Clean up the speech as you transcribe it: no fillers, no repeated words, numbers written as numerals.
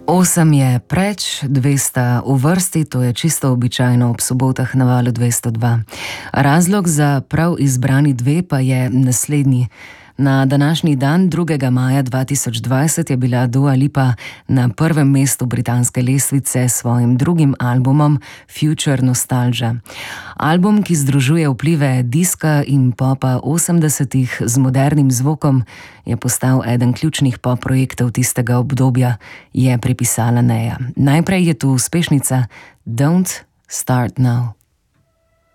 8 je preč, 200 v vrsti, to je čisto običajno ob sobotah na Valu 202. Razlog za prav izbrani dve pa je naslednji. Na današnji dan, 2. maja 2020, je bila Dua Lipa na prvem mestu britanske lestvice s svojim drugim albumom Future Nostalgia. Album, ki združuje vplive diska in popa 80-ih z modernim zvokom, je postal eden ključnih pop projektov tistega obdobja, je pripisala Neja. Najprej je tu uspešnica Don't Start Now.